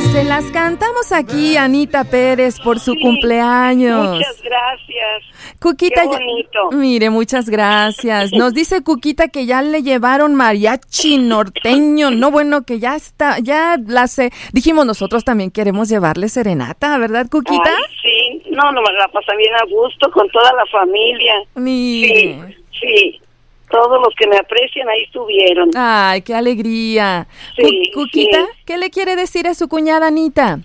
Se las cantamos aquí, Anita Pérez, por su cumpleaños. Muchas gracias. Cuquita, qué bonito. Mire, muchas gracias. Nos dice Cuquita que ya le llevaron mariachi norteño. No, bueno, que ya está, dijimos, nosotros también queremos llevarle serenata, ¿verdad, Cuquita? Ay, sí, no me la pasa bien a gusto con toda la familia. Mire. Sí. Todos los que me aprecian ahí estuvieron. Ay, qué alegría. Sí, Cuquita, sí. ¿Qué le quiere decir a su cuñada Anita?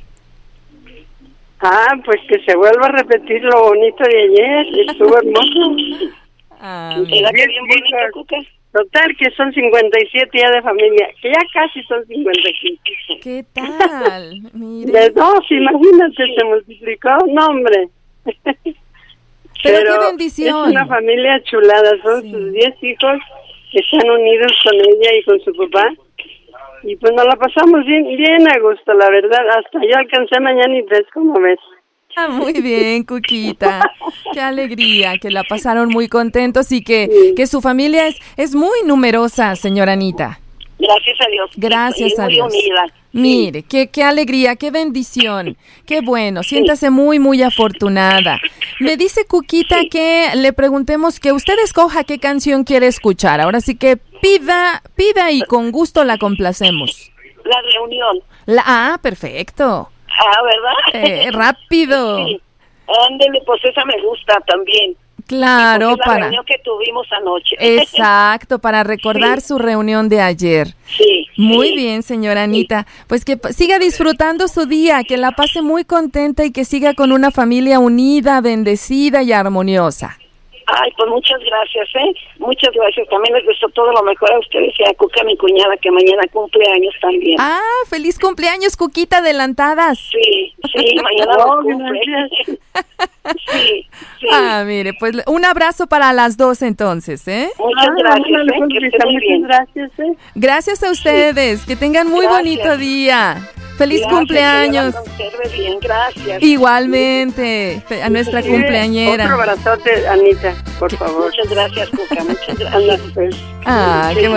Pues que se vuelva a repetir lo bonito de ayer. Estuvo hermoso. ¿Era que bien bonito, Cuca? Total, que son 57 ya de familia. Que ya casi son 55. ¿Qué tal? Mire. De dos, imagínate, se multiplicó. No, hombre. Pero qué bendición. Es una familia chulada, son sus 10 hijos que están unidos con ella y con su papá. Y pues nos la pasamos bien a gusto, la verdad. Hasta yo alcancé mañana y ves, ¿cómo ves? Muy bien, Cuquita. Qué alegría, que la pasaron muy contentos y que su familia es muy numerosa, señora Anita. Gracias a Dios. Gracias a Dios. Muy unida. Mire, qué alegría, qué bendición, qué bueno, siéntase muy, muy afortunada. Me dice Cuquita que le preguntemos que usted escoja qué canción quiere escuchar. Ahora sí que pida y con gusto la complacemos. La reunión. Perfecto. ¿Verdad? Rápido. Sí. Ándele, pues esa me gusta también. Claro, la reunión que tuvimos anoche. Exacto, para recordar su reunión de ayer. Sí. Muy bien, señora Anita. Pues que siga disfrutando su día, que la pase muy contenta y que siga con una familia unida, bendecida y armoniosa. Ay, pues muchas gracias, Muchas gracias. También les deseo todo lo mejor a ustedes y a Cuca, mi cuñada, que mañana cumple años también. Feliz cumpleaños, Cuquita, adelantadas. Sí, mañana cumple. Sí. Mire, pues un abrazo para las dos entonces, Muchas gracias, que estén muy bien. Gracias, Gracias a ustedes, que tengan muy bonito día. Feliz cumpleaños. Bien, gracias. Igualmente, a nuestra cumpleañera. Otro abrazote, Anita, por favor. Muchas gracias, Cuca, muchas gracias. Qué